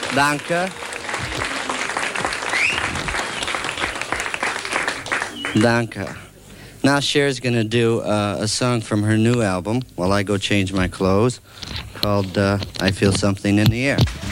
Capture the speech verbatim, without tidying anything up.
Danke. Danke. Now Cher's going to do uh, a song from her new album while I go change my clothes called uh, I Feel Something in the Air.